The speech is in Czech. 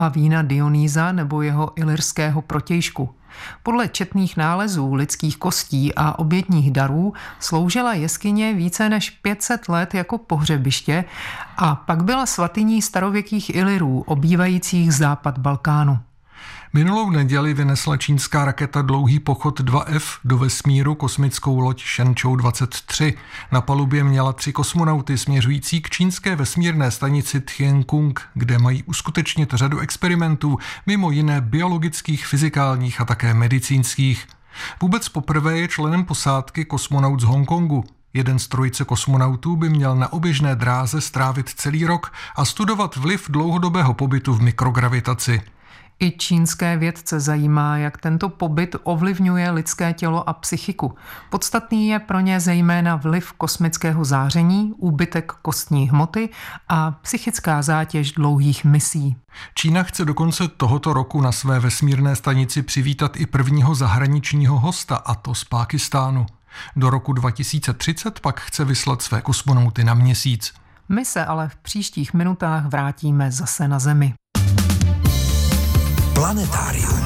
Avína Dionýsa nebo jeho ilyrského protějšku. Podle četných nálezů lidských kostí a obětních darů sloužila jeskyně více než 500 let jako pohřebiště a pak byla svatyní starověkých Ilyrů, obývajících západ Balkánu. Minulou neděli vynesla čínská raketa Dlouhý pochod 2F do vesmíru kosmickou loď Shenzhou 23. Na palubě měla 3 kosmonauty směřující k čínské vesmírné stanici Tiangong, kde mají uskutečnit řadu experimentů, mimo jiné biologických, fyzikálních a také medicínských. Vůbec poprvé je členem posádky kosmonaut z Hongkongu. Jeden z trojice kosmonautů by měl na oběžné dráze strávit celý rok a studovat vliv dlouhodobého pobytu v mikrogravitaci. I čínské vědce zajímá, jak tento pobyt ovlivňuje lidské tělo a psychiku. Podstatný je pro ně zejména vliv kosmického záření, úbytek kostní hmoty a psychická zátěž dlouhých misí. Čína chce do konce tohoto roku na své vesmírné stanici přivítat i prvního zahraničního hosta, a to z Pákistánu. Do roku 2030 pak chce vyslat své kosmonauty na Měsíc. My se ale v příštích minutách vrátíme zase na Zemi. Planetárium.